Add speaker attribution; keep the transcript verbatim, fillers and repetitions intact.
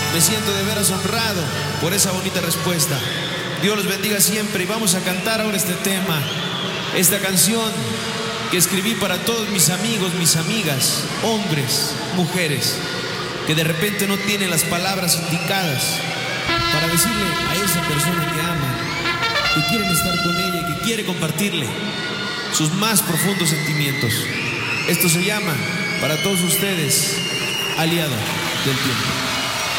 Speaker 1: Me siento de veras honrado por esa bonita respuesta. Dios los bendiga siempre y vamos a cantar ahora este tema, esta canción que escribí para todos mis amigos, mis amigas, hombres, mujeres, que de repente no tienen las palabras indicadas para decirle a esa persona que ama, que quieren estar con ella y que quiere compartirle sus más profundos sentimientos. Esto se llama, para todos ustedes, Aliado del Tiempo.